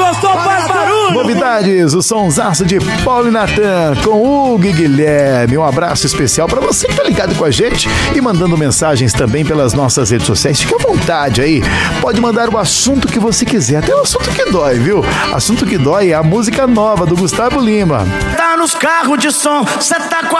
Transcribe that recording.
gostou, faz barulho! Novidades, o sonsaço de Paulo e Natan com Hugo e Guilherme. Um abraço especial pra você que tá ligado com a gente e mandando mensagens também pelas nossas redes sociais. Fique à vontade aí. Pode mandar o assunto que você quiser, até o assunto que dói, viu? Assunto que dói é a música nova do Gustavo Lima. Tá nos carros de som, cê tá com